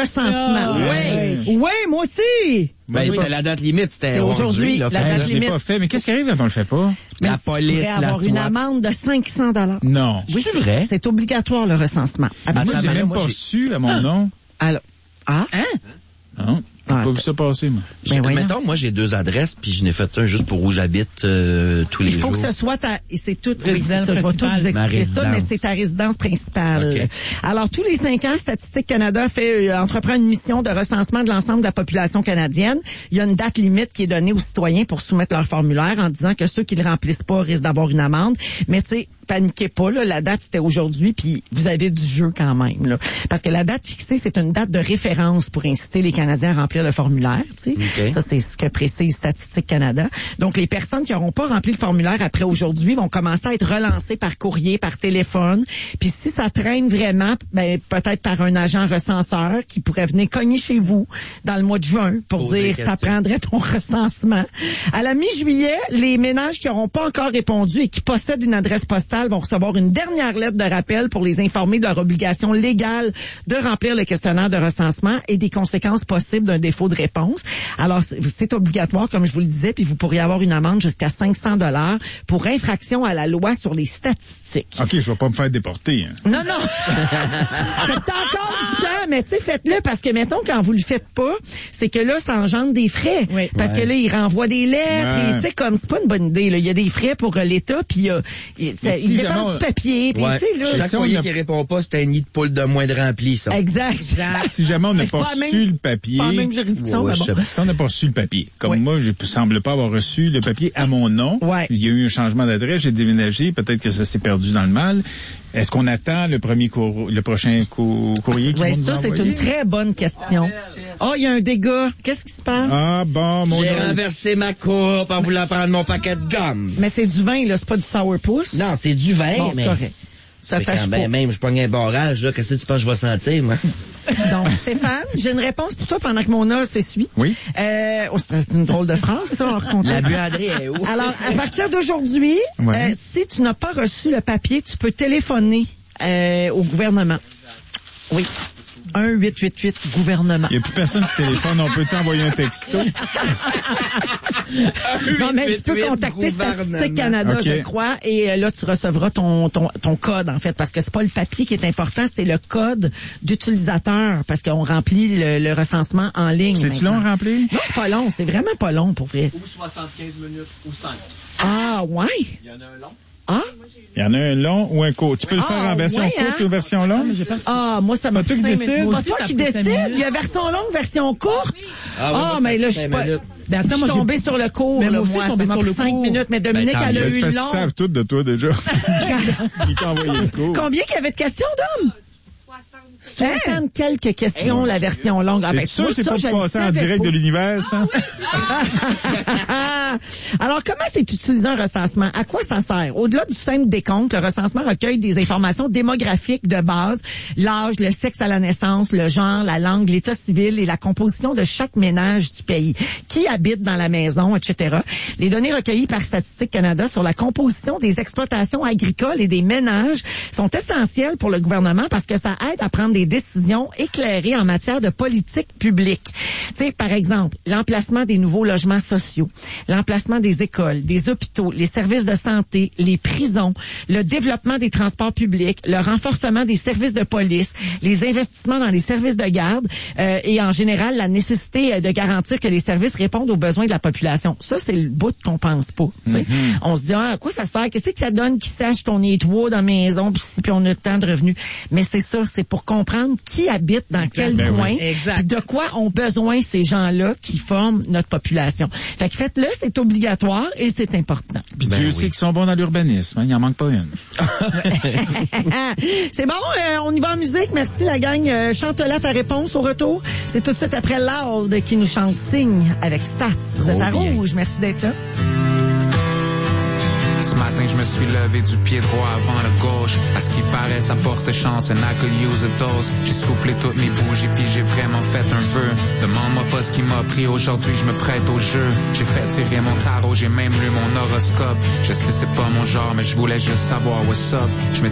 recensement. Oui, moi aussi. Ben, c'était la date limite, c'était aujourd'hui. Là, la date je l'ai limite. pas fait, mais qu'est-ce qui arrive quand on le fait pas? La police, la avoir une SWAT. amende de 500 $. Non. Oui, c'est vrai. C'est obligatoire, le recensement. Moi, j'ai même pas reçu à mon nom. Alors, Non. J'ai pas vu ça passer, moi. Mettons, moi, j'ai 2 adresses, puis je n'ai fait un juste pour où j'habite tous les jours. Il faut que ce soit c'est tout, je vais tout vous expliquer ça, mais c'est ta résidence principale. Okay. Alors, tous les 5 ans, Statistique Canada entreprend une mission de recensement de l'ensemble de la population canadienne. Il y a une date limite qui est donnée aux citoyens pour soumettre leur formulaire en disant que ceux qui le remplissent pas risquent d'avoir une amende. Mais tu sais, paniquez pas, là, la date c'était aujourd'hui, puis vous avez du jeu quand même, là. Parce que la date fixée, c'est une date de référence pour inciter les Canadiens à remplir le formulaire, tu sais. Okay. Ça, c'est ce que précise Statistique Canada. Donc, les personnes qui n'auront pas rempli le formulaire après aujourd'hui vont commencer à être relancées par courrier, par téléphone. Puis si ça traîne vraiment, ben peut-être par un agent recenseur qui pourrait venir cogner chez vous dans le mois de juin pour dire ça prendrait ton recensement. À la mi-juillet, les ménages qui n'auront pas encore répondu et qui possèdent une adresse postale vont recevoir une dernière lettre de rappel pour les informer de leur obligation légale de remplir le questionnaire de recensement et des conséquences possibles d'un défaut de réponse. Alors, c'est obligatoire, comme je vous le disais, puis vous pourriez avoir une amende jusqu'à 500 $ pour infraction à la loi sur les statistiques. OK, je vais pas me faire déporter. Hein. Non. T'as encore du temps, mais tu sais, faites-le parce que, mettons, quand vous le faites pas, c'est que là, ça engendre des frais. Oui. Parce que là, ils renvoient des lettres et tu sais, comme c'est pas une bonne idée, là. Il y a des frais pour l'État, puis ils dépensent du papier, puis tu sais, là. Chaque foyer qui répond pas, c'est un nid de poule de moins de rempli, ça. Exact. Si jamais on n'a pas reçu le papier. C'est pas la même juridiction, mais bon. Si on n'a pas reçu le papier. Comme moi, je ne semble pas avoir reçu le papier à mon nom. Ouais. Il y a eu un changement d'adresse, j'ai déménagé, peut-être que ça s'est perdu dans le mal. Est-ce qu'on attend le prochain courrier qui va nous ça, c'est envoyer? une très bonne question. Il y a un dégât. Qu'est-ce qui se passe? Ah bon, J'ai renversé ma coupe en voulant prendre mon paquet de gomme. Mais c'est du vin, là, c'est pas du sourpuss. Non, c'est du vin, bon, mais... c'est correct. Ça tâche pas. Même, je pogne un barrage, là. Qu'est-ce que tu penses que je vais sentir, moi? Donc, Stéphane, j'ai une réponse pour toi pendant que mon os s'essuie. Oui. C'est une drôle de phrase, ça, hors contexte. La buanderie est où? Alors, à partir d'aujourd'hui, si tu n'as pas reçu le papier, tu peux téléphoner au gouvernement. Oui. 1-888-gouvernement. Il n'y a plus personne qui téléphone. On peut-tu envoyer un texto? Non, mais tu peux contacter Statistique Canada, je crois, et là, tu recevras ton code, en fait, parce que c'est pas le papier qui est important, c'est le code d'utilisateur, parce qu'on remplit le recensement en ligne. C'est-tu long à remplir? Non, c'est pas long, c'est vraiment pas long, pour vrai. Ou 75 minutes, ou 5. Ah, ouais? Il y en a un long. Ah? Il y en a un long ou un court. Tu peux le faire en version courte ou version longue? Moi, ça m'a pris 5 minutes. C'est pas toi qui décide. Il y a version longue, version courte. Mais là, je suis pas... Je suis tombée sur le cours, là, moi. Ça m'a pris 5 minutes. Mais Dominique, elle a eu une longue. Ils savent tout de toi, déjà. Ils t'ont envoyé le cours. Combien qu'il y avait de questions, Dom? 60 quelques questions, la version longue. C'est sûr, c'est pas de passer en direct de l'univers, ça? Alors, comment c'est utilisé un recensement? À quoi ça sert? Au-delà du simple décompte, le recensement recueille des informations démographiques de base, l'âge, le sexe à la naissance, le genre, la langue, l'état civil et la composition de chaque ménage du pays. Qui habite dans la maison, etc. Les données recueillies par Statistique Canada sur la composition des exploitations agricoles et des ménages sont essentielles pour le gouvernement parce que ça aide à prendre des décisions éclairées en matière de politique publique. Tu sais, par exemple, l'emplacement des nouveaux logements sociaux, l'emplacement des écoles, des hôpitaux, les services de santé, les prisons, le développement des transports publics, le renforcement des services de police, les investissements dans les services de garde et en général la nécessité de garantir que les services répondent aux besoins de la population. Ça, c'est le bout qu'on pense pas. On se dit, à quoi ça sert? Qu'est-ce que ça donne qui sache qu'on est trois dans la maison puis on a tant de revenus? Mais c'est ça, c'est pour comprendre qui habite dans quel coin, puis de quoi ont besoin ces gens-là qui forment notre population. Fait que faites-le, c'est obligatoire et c'est important. Puis Dieu sait qu'ils sont bons dans l'urbanisme, hein, il n'en manque pas une. C'est bon, on y va en musique. Merci la gang. Chante-la ta réponse au retour. C'est tout de suite après Loud qui nous chante Signe avec Stats. Vous êtes à Rouge. Merci d'être là. Ce matin, je me suis levé du pied droit avant le gauche. À ce qui paraît, ça porte chance, and I could use a dose. J'ai soufflé toutes mes bougies, puis j'ai vraiment fait un vœu. Demande-moi pas ce qui m'a pris, aujourd'hui je me prête au jeu. J'ai fait tirer mon tarot, j'ai même lu mon horoscope. Je sais c'est pas mon genre, mais je voulais juste savoir what's up. Je me